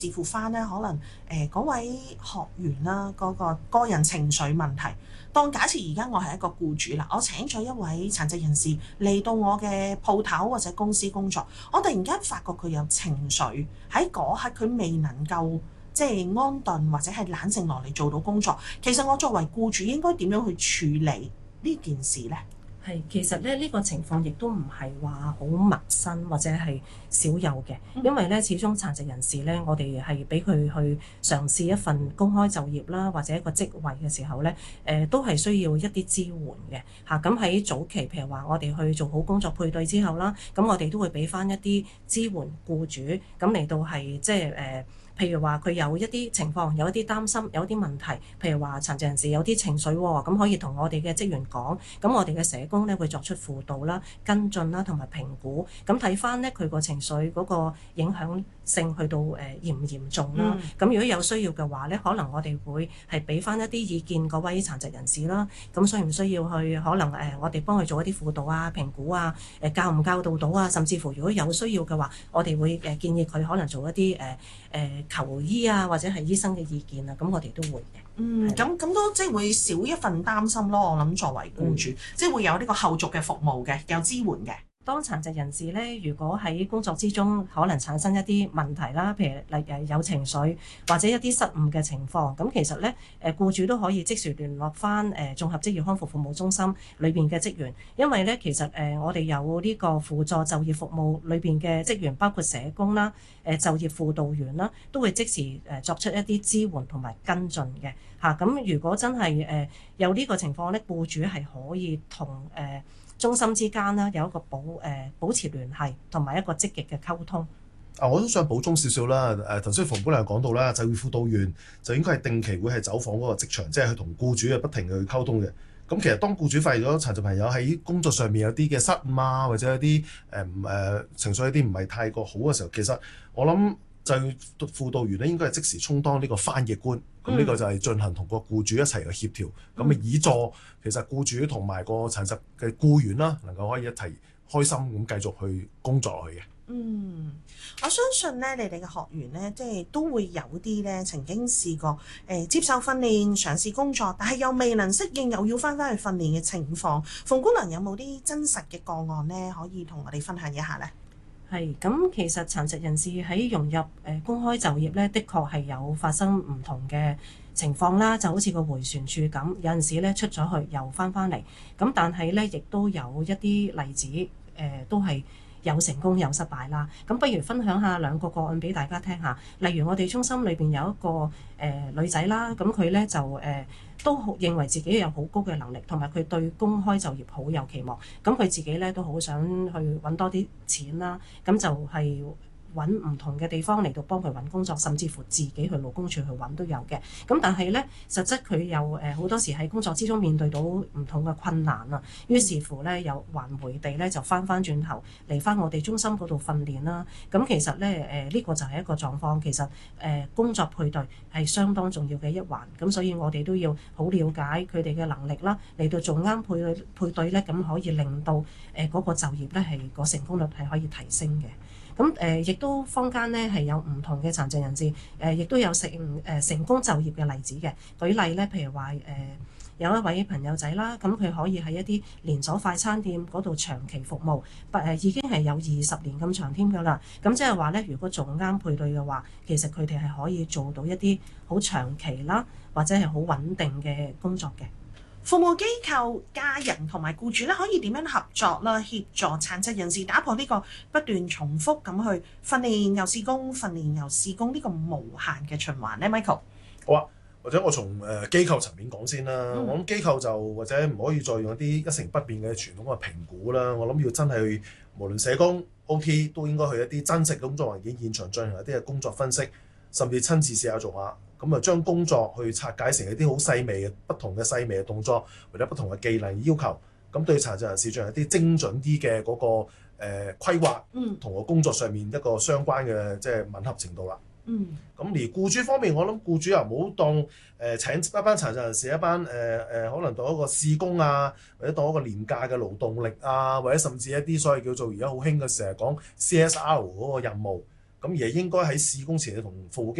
視乎翻咧，可能嗰位學員啦，嗰個個人情緒問題。當假設而家我係一個僱主啦，我請咗一位殘疾人士嚟到我嘅鋪頭或者公司工作，我突然間發覺佢有情緒，喺嗰刻佢未能夠即係安頓或者係冷靜落嚟做到工作。其實我作為僱主應該點樣去處理呢件事呢？ 係，其實咧呢個情況亦都唔係話好陌生或者係少有嘅，因為咧始終殘疾人士咧，我哋係俾佢去嘗試一份公開就業啦，或者一個職位嘅時候咧，都係需要一啲支援嘅嚇。咁喺早期，譬如話我哋去做好工作配對之後啦，咁我哋都會俾翻一啲支援僱主，咁嚟到係即係譬如話佢有一啲情況，有一啲擔心，有一啲問題，譬如話殘疾人士有啲情緒喎，咁可以同我哋嘅職員講，咁我哋嘅社工咧會作出輔導啦、跟進啦同埋評估，咁睇翻咧佢個情緒嗰個影響性去到嚴唔嚴重啦。咁如果有需要嘅話咧，可能我哋會係俾翻一啲意見嗰位殘疾人士啦，咁需唔需要去可能我哋幫佢做一啲輔導啊、評估啊、教唔教導到啊，甚至乎如果有需要嘅話，我哋會建議佢可能做一啲求醫啊，或者係醫生嘅意見啊，咁我哋都會嘅。 咁都即係會少一份擔心咯。我諗作為僱主，即係會有呢個後續嘅服務嘅，有支援嘅。 當殘疾人士咧，如果喺工作之中可能產生一啲問題啦，譬如有情緒或者一啲失誤嘅情況，咁其實咧僱主都可以即時聯絡翻綜合職業康復服務中心裏邊嘅職員，因為咧其實我哋有呢個輔助就業服務裏邊嘅職員，包括社工啦、就業輔導員啦，都會即時作出一啲支援同埋跟進嘅嚇。咁如果真係有呢個情況咧，僱主係可以同中心之間啦，有一個保持聯繫同埋一個積極嘅溝通。 我都想補充少少啦。頭先馮姑娘講到啦，就業輔導員就應該係定期會係走訪嗰個職場，即係去同僱主不停去溝通嘅。咁其實當僱主發現咗殘疾朋友喺工作上面有啲嘅失誤啊，或者有啲情緒有啲唔係太過好嘅時候，其實我諗就業輔導員咧應該係即時充當呢個翻譯官。咁呢個就係進行同個僱主一齊去協調，咁以助其實僱主同埋個殘疾嘅僱員啦，能夠可以一齊開心咁繼續去工作落去嘅。 我相信咧，你哋嘅學員咧，即係都會有啲咧曾經試過接受訓練、嘗試工作，但係又未能適應，又要翻返去訓練嘅情況。馮姑娘有冇啲真實嘅個案咧，可以同我哋分享一下咧？ 係，咁其實殘疾人士喺融入公開就業咧，的確係有發生唔同嘅情況啦，就好似個迴旋處咁，有陣時咧出咗去又翻嚟，咁但係咧亦都有一啲例子都係有成功有失敗啦。咁不如分享下兩個個案俾大家聽下。例如我哋中心裏邊有一個女仔啦，咁佢咧就都認為自己有好高嘅能力，同埋佢對公開就業好有期望。咁佢自己咧都好想去揾多啲錢啦，咁就係揾唔同嘅地方嚟到幫佢揾工作，甚至乎自己去勞工處去揾都有嘅。咁但係咧，實質佢又好多時喺工作之中面對到唔同嘅困難啊，於是乎咧又還回地咧就翻轉頭嚟翻我哋中心嗰度訓練啦。咁其實咧呢個就係一個狀況，其實工作配對係相當重要嘅一環，咁所以我哋都要好了解佢哋嘅能力啦，嚟到做啱配對咧，咁可以令到嗰個就業咧係個成功率係可以提升嘅。咁亦都坊間咧係有唔同嘅殘疾人士，亦都有成功就業嘅例子嘅。舉例咧，譬如話有一位朋友仔啦，咁佢可以喺一啲連鎖快餐店嗰度長期服務，已經係有20年咁長添㗎啦。咁即係話咧，如果做啱配對嘅話，其實佢哋係可以做到一啲好長期啦，或者係好穩定嘅工作嘅。 服務機構、家人同埋僱主咧，可以點樣合作啦？協助殘疾人士打破呢個不斷重複咁去訓練又試工、訓練又試工呢個無限嘅循環咧 ，Michael。 好啊，或者我從機構層面講先啦。我諗機構就或者唔可以再用一啲一成不變嘅傳統嘅評估啦。我諗要真係去無論社工、OT 都應該去一啲真實嘅工作環境現場進行一啲嘅工作分析，甚至親自試下做下。咁啊，將工作去拆解成一啲好細微嘅不同嘅細微嘅動作，或者不同嘅技能要求。咁對殘疾人士進行一啲精準啲嘅嗰個規劃，同個工作上面一個相關嘅即係吻合程度啦。咁而僱主方面，我諗僱主又唔好當請一班殘疾人士一班可能當一個試工啊，或者當一個廉價嘅勞動力啊，或者甚至一啲所謂叫做而家好興嘅成日講 CSR 嗰個任務。 咁而係應該喺試工前你同服務